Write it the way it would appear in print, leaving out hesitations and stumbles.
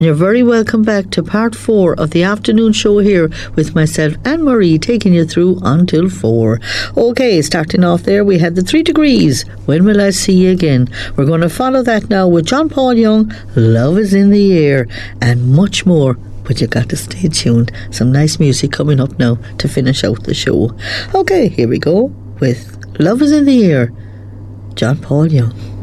You're very welcome back to part 4 of the afternoon show here with myself and Marie, taking you through until 4. Okay, starting off there, we had the 3 Degrees, When Will I See You Again? We're going to follow that now with John Paul Young, Love Is in the Air, and much more. But you got to stay tuned. Some nice music coming up now to finish out the show. Okay, here we go with Love Is in the Air, John Paul Young.